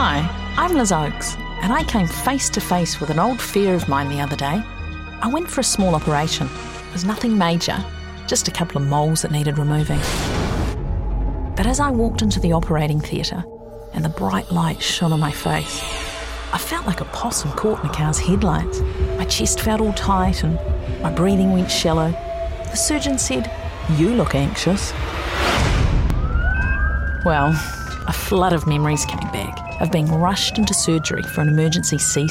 Hi, I'm Liz Oakes, and I came face to face with an old fear of mine the other day. I went for a small operation. It was nothing major, just a couple of moles that needed removing. But as I walked into the operating theatre and the bright light shone on my face, I felt like a possum caught in a car's headlights. My chest felt all tight and my breathing went shallow. The surgeon said, "You look anxious." Well, a flood of memories came back of being rushed into surgery for an emergency C